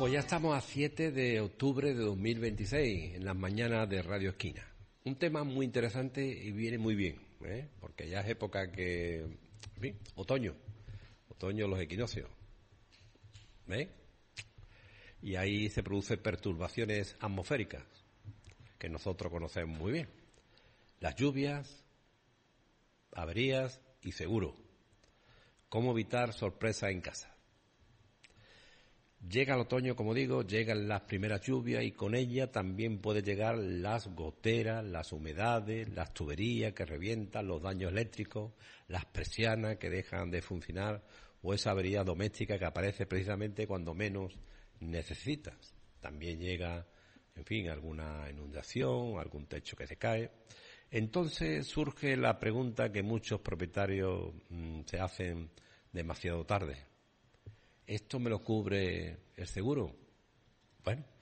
Pues ya estamos a 7 de octubre de 2026, en las mañanas de Radio Esquina. Un tema muy interesante y viene muy bien, porque ya es época que, en fin, otoño, los equinoccios, ¿ves? Y ahí se producen perturbaciones atmosféricas, que nosotros conocemos muy bien. Las lluvias, averías y seguro. ¿Cómo evitar sorpresas en casa? Llega el otoño, como digo, llegan las primeras lluvias y con ella también puede llegar las goteras, las humedades, las tuberías que revientan, los daños eléctricos, las persianas que dejan de funcionar o esa avería doméstica que aparece precisamente cuando menos necesitas. También llega, en fin, alguna inundación, algún techo que se cae. Entonces surge la pregunta que muchos propietarios se hacen demasiado tarde. ¿Esto me lo cubre el seguro? Bueno,